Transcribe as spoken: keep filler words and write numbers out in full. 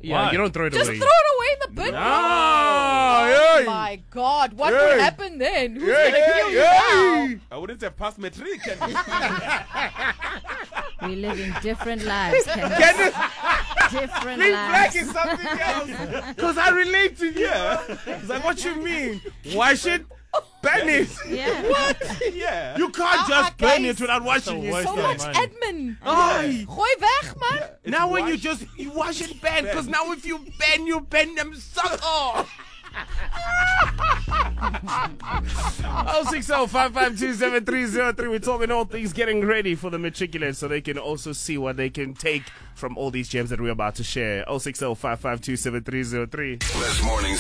Yeah, Why? you don't throw it Just away. throw it away in the bin. No, Oh hey. my God! What Hey. would happen then? Who's Hey, gonna hey, kill you hey. now? I wouldn't have passed matric. We live in different lives, Candice. Candice, Different being black lives. is something else. Because I relate to you. Yeah. It's like, what you mean? Wash it, burn it. Yeah. What? Yeah. You can't Ah, just ah, burn guys. it without washing It's a it. waste So of much money. admin. Aye. Gooi weg, man. Now when you washed. just you wash it, burn. Because now if you burn, you burn them sucker. oh six oh five five two seven three zero three. We're talking all things getting ready for the matriculants so they can also see what they can take from all these gems that we're about to share. oh six oh five five two seven three zero three. This morning's